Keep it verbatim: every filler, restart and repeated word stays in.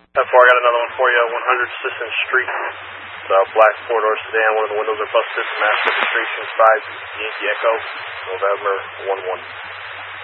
How far? I got another one for you. one hundred Sisson Street. It's a black four-door sedan. One of the windows are busted. Mass registration five Yankee Echo. November one one.